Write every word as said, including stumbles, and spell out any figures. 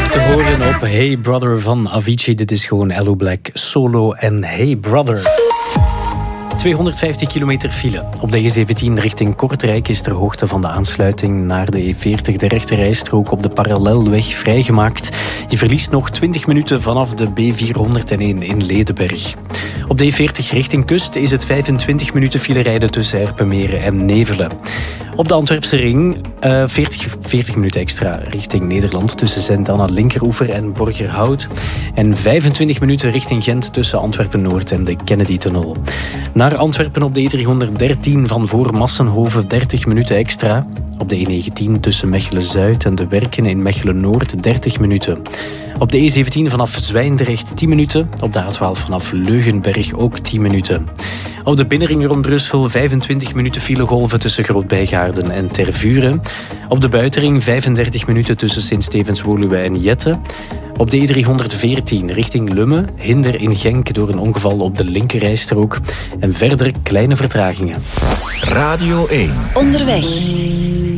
te horen op Hey Brother van Avicii. Dit is gewoon Allo Black Solo en Hey Brother. tweehonderdvijftig kilometer file. Op de E zeventien richting Kortrijk is ter hoogte van de aansluiting naar de E veertig de rechterrijstrook op de parallelweg vrijgemaakt. Je verliest nog twintig minuten vanaf de B vierhonderdéén in Ledenberg. Op de E veertig richting kust is het vijfentwintig minuten file rijden tussen Erpenmeren en Nevelen. Op de Antwerpse ring uh, veertig, veertig minuten extra richting Nederland tussen Sint-Anna Linkeroever en Borgerhout. En vijfentwintig minuten richting Gent tussen Antwerpen-Noord en de Kennedy-tunnel. Naar Antwerpen op de E driehonderddertien van voor Massenhoven dertig minuten extra. Op de E negentien tussen Mechelen-Zuid en de Werken in Mechelen-Noord dertig minuten. Op de E zeventien vanaf Zwijndrecht tien minuten. Op de A twaalf vanaf Leugenberg ook tien minuten. Op de binnenring rond Brussel vijfentwintig minuten filegolven tussen Groot-Bijgaarden en Tervuren. Op de buitenring vijfendertig minuten tussen Sint-Stevens-Woluwe en Jette. Op de E driehonderdveertien richting Lummen, hinder in Genk door een ongeval op de linkerrijstrook. En verder kleine vertragingen. Radio één. Onderweg.